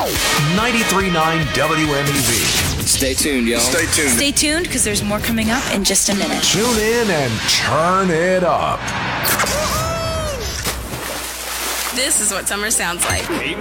93.9 WMEV. Stay tuned, y'all. Stay tuned. Stay tuned because there's more coming up in just a minute. Tune in and turn it up. This is what summer sounds like.